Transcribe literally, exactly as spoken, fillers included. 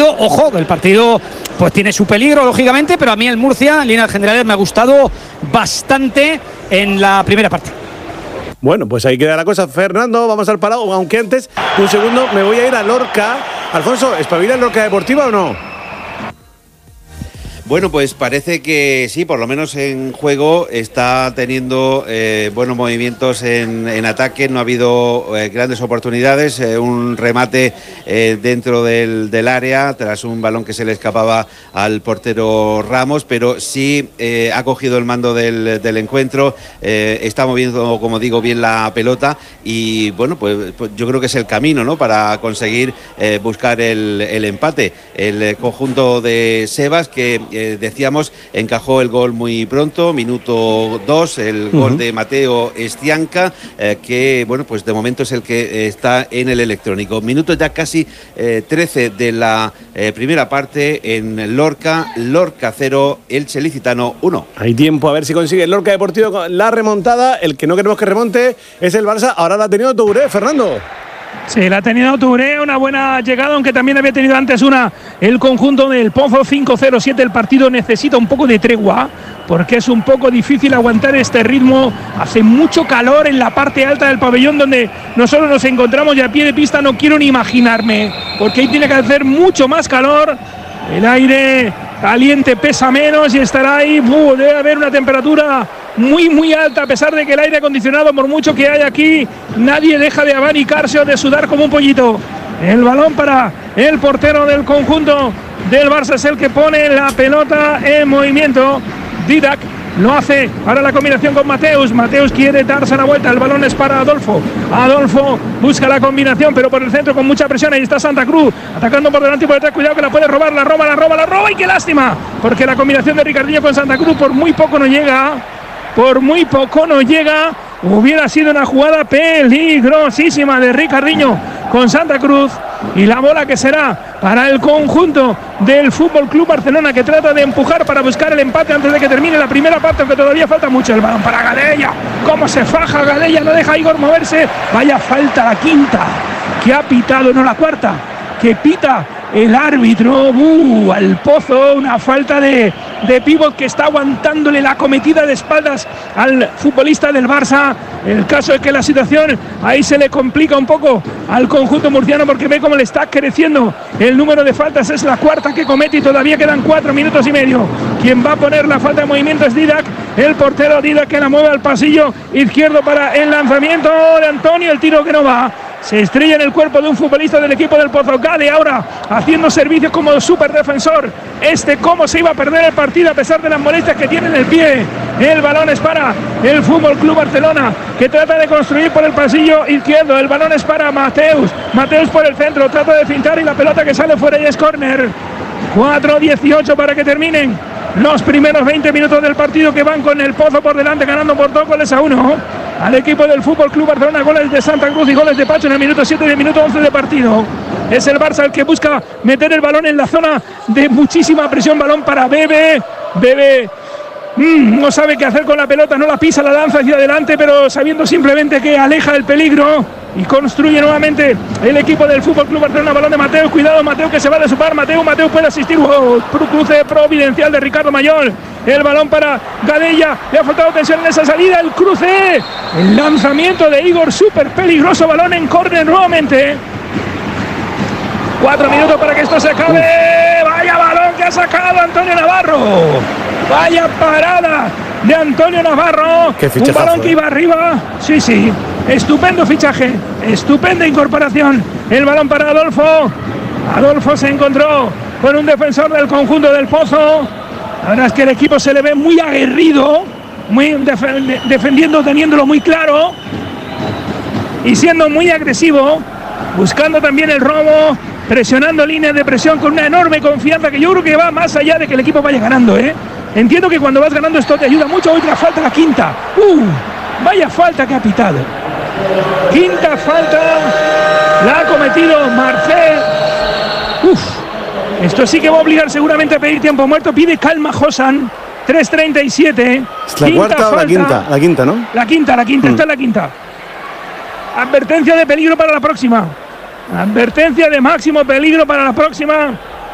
partido, ojo, el partido pues tiene su peligro, lógicamente, pero a mí el Murcia, en líneas generales, me ha gustado bastante en la primera parte. Bueno, pues ahí queda la cosa. Fernando, vamos al parado, aunque antes, un segundo, me voy a ir a Lorca. Alfonso, ¿espabila en Lorca Deportiva o no? Bueno, pues parece que sí, por lo menos en juego está teniendo eh, buenos movimientos en, en ataque, no ha habido eh, grandes oportunidades, eh, un remate eh, dentro del, del área tras un balón que se le escapaba al portero Ramos, pero sí eh, ha cogido el mando del, del encuentro, eh, está moviendo, como digo, bien la pelota y bueno, pues, pues yo creo que es el camino, ¿no?, para conseguir eh, buscar el, el empate. El conjunto de Sebas que Eh, decíamos, encajó el gol muy pronto, minuto dos, el uh-huh. gol de Mateo Estianca, eh, que bueno, pues de momento es el que eh, está en el electrónico. Minuto ya casi eh, trece de la eh, primera parte en Lorca, Lorca cero, Elche Licitano uno. Hay tiempo a ver si consigue el Lorca Deportivo la remontada. El que no queremos que remonte es el Barça. Ahora la ha tenido Touré, Fernando. Sí, la ha tenido Touré, una buena llegada, aunque también había tenido antes una el conjunto del Pozo. Cinco cero siete, el partido necesita un poco de tregua porque es un poco difícil aguantar este ritmo. Hace mucho calor en la parte alta del pabellón donde nosotros nos encontramos, y a pie de pista no quiero ni imaginarme, porque ahí tiene que hacer mucho más calor. El aire caliente pesa menos y estará ahí, uh, debe haber una temperatura muy muy alta, a pesar de que el aire acondicionado, por mucho que haya aquí, nadie deja de abanicarse o de sudar como un pollito. El balón para el portero del conjunto del Barça, es el que pone la pelota en movimiento. Didac lo hace, ahora la combinación con Mateus. Mateus quiere darse la vuelta, el balón es para Adolfo. Adolfo busca la combinación, pero por el centro con mucha presión. Ahí está Santa Cruz, atacando por delante y por detrás. Cuidado que la puede robar, la roba, la roba, la roba. Y qué lástima, porque la combinación de Ricardinho con Santa Cruz por muy poco no llega. Por muy poco no llega. Hubiera sido una jugada peligrosísima de Ricardinho con Santa Cruz. Y la bola que será para el conjunto del Fútbol Club Barcelona, que trata de empujar para buscar el empate antes de que termine la primera parte, aunque todavía falta mucho. El balón para Gadella. Cómo se faja Gadella, no deja a Igor moverse. Vaya falta, la quinta que ha pitado, no la cuarta, que pita el árbitro. Uh, al Pozo, una falta de, de pívot que está aguantándole la cometida de espaldas al futbolista del Barça. El caso es que la situación ahí se le complica un poco al conjunto murciano, porque ve cómo le está creciendo el número de faltas. Es la cuarta que comete y todavía quedan cuatro minutos y medio. Quien va a poner la falta de movimiento es Didac, el portero Didac, que la mueve al pasillo izquierdo para el lanzamiento de Antonio. El tiro que no va, se estrella en el cuerpo de un futbolista del equipo del Pozo. Gade ahora haciendo servicios como super defensor. Este cómo se iba a perder el partido a pesar de las molestias que tiene en el pie. El balón es para el Fútbol Club Barcelona, que trata de construir por el pasillo izquierdo. El balón es para Mateus. Mateus por el centro, trata de fintar y la pelota que sale fuera y es córner. cuatro dieciocho para que terminen los primeros veinte minutos del partido, que van con el Pozo por delante, ganando por dos goles a uno al equipo del Fútbol Club Barcelona. Goles de Santa Cruz y goles de Pacho en el minuto siete y el minuto once de partido. Es el Barça el que busca meter el balón en la zona de muchísima presión. Balón para Bebe. Bebe mmm, no sabe qué hacer con la pelota, no la pisa, la lanza hacia adelante, pero sabiendo simplemente que aleja el peligro. Y construye nuevamente el equipo del Fútbol Club Barcelona. Balón de Mateo, cuidado Mateo, que se va de su par. Mateo, Mateo puede asistir. Oh, cruce providencial de Ricardo Mayol. El balón para Gadella, le ha faltado tensión en esa salida. El cruce, el lanzamiento de Igor, súper peligroso. Balón en córner nuevamente. Cuatro minutos para que esto se acabe. Vaya balón que ha sacado Antonio Navarro. Vaya parada de Antonio Navarro. Un balón que iba arriba. Sí, sí. Estupendo fichaje, estupenda incorporación. El balón para Adolfo. Adolfo se encontró con un defensor del conjunto del Pozo. La verdad es que el equipo se le ve muy aguerrido, muy def- defendiendo, teniéndolo muy claro y siendo muy agresivo, buscando también el robo, presionando líneas de presión con una enorme confianza que yo creo que va más allá de que el equipo vaya ganando, ¿eh? Entiendo que cuando vas ganando esto te ayuda mucho. Hoy la falta, la quinta. ¡Uh! Vaya falta que ha pitado. Quinta falta la ha cometido Marcel. Uf, esto sí que va a obligar seguramente a pedir tiempo muerto. Pide calma Josan. tres treinta y siete. ¿Es la quinta cuarta o la quinta? La quinta, ¿no? La quinta, la quinta, mm. Esta es la quinta. Advertencia de peligro para la próxima. Advertencia de máximo peligro para la próxima.